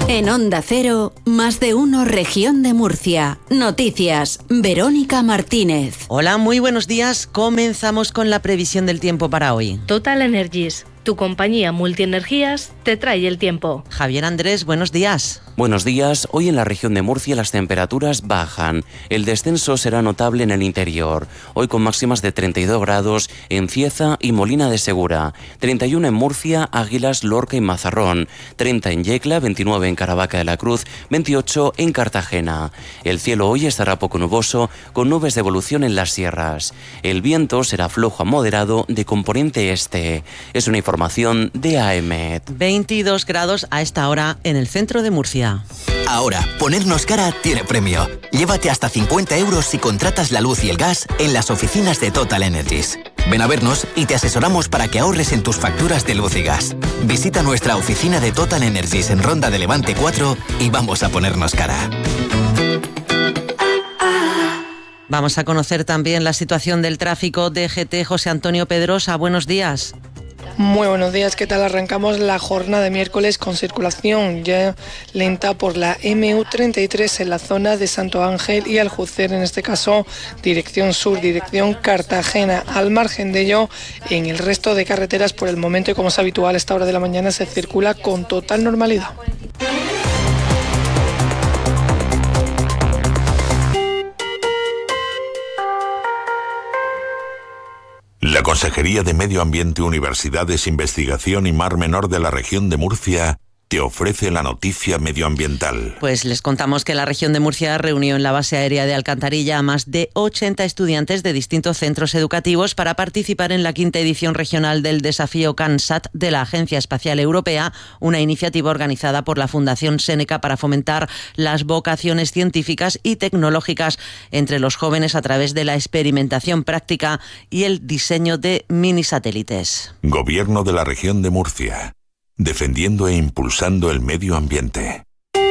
En Onda Cero, Más de Uno Región de Murcia. Noticias, Verónica Martínez. Hola, muy buenos días. Comenzamos con la previsión del tiempo para hoy. Total Energies, tu compañía multienergías, te trae el tiempo. Javier Andrés, buenos días. Buenos días. Hoy en la región de Murcia las temperaturas bajan. El descenso será notable en el interior. Hoy con máximas de 32 grados en Cieza y Molina de Segura. 31 en Murcia, Águilas, Lorca y Mazarrón. 30 en Yecla, 29 en Caravaca de la Cruz, 28 en Cartagena. El cielo hoy estará poco nuboso, con nubes de evolución en las sierras. El viento será flojo a moderado de componente este. Es una información de AEMET. 22 grados a esta hora en el centro de Murcia. Ahora, ponernos cara tiene premio. Llévate hasta 50 euros si contratas la luz y el gas en las oficinas de Total Energies. Ven a vernos y te asesoramos para que ahorres en tus facturas de luz y gas. Visita nuestra oficina de Total Energies en Ronda de Levante 4 y vamos a ponernos cara. Vamos a conocer también la situación del tráfico. DGT José Antonio Pedrosa, buenos días. Muy buenos días, ¿qué tal? Arrancamos la jornada de miércoles con circulación ya lenta por la MU33 en la zona de Santo Ángel y Aljucer, en este caso dirección sur, dirección Cartagena. Al margen de ello, en el resto de carreteras por el momento y como es habitual a esta hora de la mañana se circula con total normalidad. La Consejería de Medio Ambiente, Universidades, Investigación y Mar Menor de la región de Murcia te ofrece la noticia medioambiental. Pues les contamos que la región de Murcia reunió en la base aérea de Alcantarilla a más de 80 estudiantes de distintos centros educativos para participar en la 5ª edición regional del Desafío CANSAT de la Agencia Espacial Europea, una iniciativa organizada por la Fundación Seneca para fomentar las vocaciones científicas y tecnológicas entre los jóvenes a través de la experimentación práctica y el diseño de minisatélites. Gobierno de la región de Murcia. Defendiendo e impulsando el medio ambiente.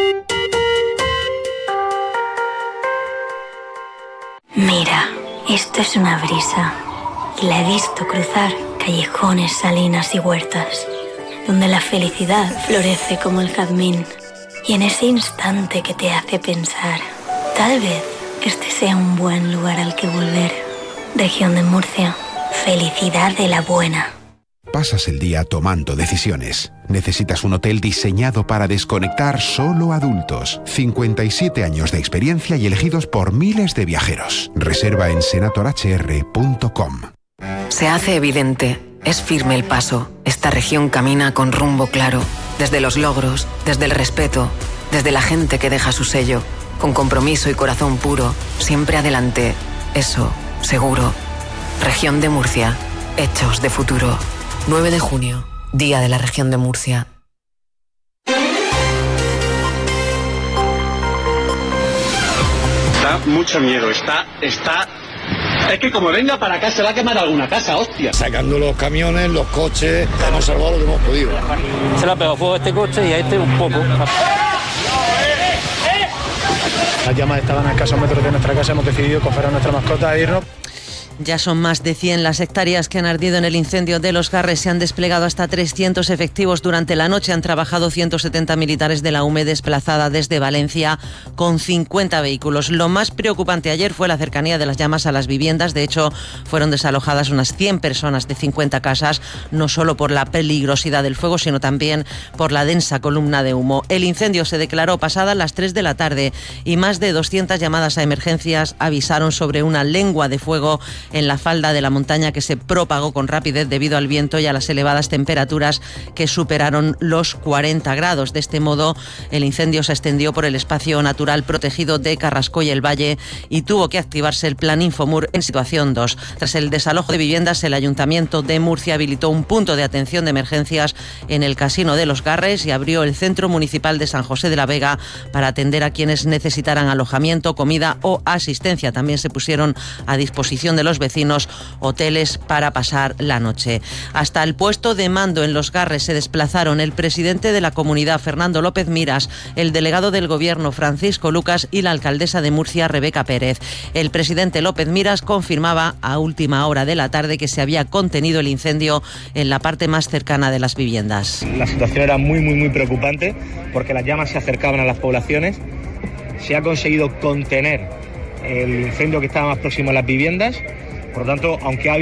Mira, esto es una brisa. Y la he visto cruzar callejones, salinas y huertas, donde la felicidad florece como el jazmín. Y en ese instante que te hace pensar, tal vez este sea un buen lugar al que volver. Región de Murcia, felicidad de la buena. Pasas el día tomando decisiones. Necesitas un hotel diseñado para desconectar solo adultos. 57 años de experiencia y elegidos por miles de viajeros. Reserva en senatorhr.com. Se hace evidente, es firme el paso. Esta región camina con rumbo claro. Desde los logros, desde el respeto, desde la gente que deja su sello. Con compromiso y corazón puro, siempre adelante. Eso, seguro. Región de Murcia, hechos de futuro. 9 de junio, Día de la Región de Murcia. Da mucho miedo, está... Es que como venga para acá se va a quemar alguna casa, hostia. Sacando los camiones, los coches, hemos salvado lo que hemos podido. Se le ha pegado fuego a este coche y a este un poco. Las llamas estaban a escasos metros de nuestra casa, hemos decidido coger a nuestra mascota e irnos. Ya son más de 100 las hectáreas que han ardido en el incendio de Los Garres. Se han desplegado hasta 300 efectivos durante la noche. Han trabajado 170 militares de la UME desplazada desde Valencia con 50 vehículos. Lo más preocupante ayer fue la cercanía de las llamas a las viviendas. De hecho, fueron desalojadas unas 100 personas de 50 casas, no solo por la peligrosidad del fuego, sino también por la densa columna de humo. El incendio se declaró pasadas las 3 de la tarde y más de 200 llamadas a emergencias avisaron sobre una lengua de fuego en la falda de la montaña que se propagó con rapidez debido al viento y a las elevadas temperaturas que superaron los 40 grados. De este modo, el incendio se extendió por el espacio natural protegido de Carrasco y el Valle y tuvo que activarse el plan Infomur en situación 2. Tras el desalojo de viviendas, el Ayuntamiento de Murcia habilitó un punto de atención de emergencias en el Casino de Los Garres y abrió el Centro Municipal de San José de la Vega para atender a quienes necesitaran alojamiento, comida o asistencia. También se pusieron a disposición de los los vecinos hoteles para pasar la noche. Hasta el puesto de mando en Los Garres se desplazaron el presidente de la comunidad, Fernando López Miras, el delegado del Gobierno, Francisco Lucas, y la alcaldesa de Murcia, Rebeca Pérez. El presidente López Miras confirmaba a última hora de la tarde que se había contenido el incendio en la parte más cercana de las viviendas. La situación era muy preocupante porque las llamas se acercaban a las poblaciones. Se ha conseguido contener el incendio que estaba más próximo a las viviendas. Por lo tanto, aunque ha